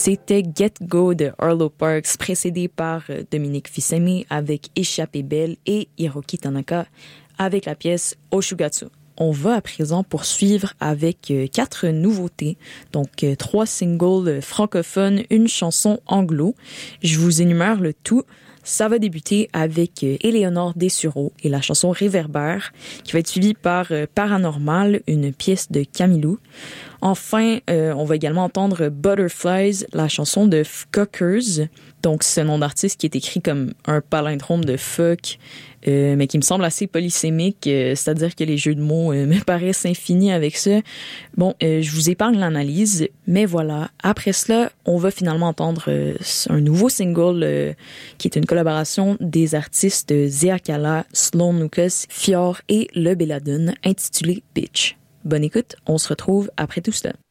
C'était Get Go de Arlo Parks, précédé par Dominique Fils-Aimé avec Échappée Belle et Hiroki Tanaka avec la pièce Oshugatsu. On va à présent poursuivre avec 4 nouveautés, donc 3 singles francophones, une chanson anglo. Je vous énumère le tout. Ça va débuter avec Éléonore Dessureau et la chanson Réverbère, qui va être suivie par Paranormal, une pièce de Camilou. Enfin, on va également entendre Butterflies, la chanson de Fuckers, donc ce nom d'artiste qui est écrit comme un palindrome de fuck, mais qui me semble assez polysémique, c'est-à-dire que les jeux de mots me paraissent infinis avec ça. Bon, je vous épargne l'analyse, mais voilà. Après cela, on va finalement entendre un nouveau single qui est une collaboration des artistes Zéa Kala, Sloan Lucas, Fior et Le Belladone, intitulé Bitch. Bonne écoute, on se retrouve après tout cela.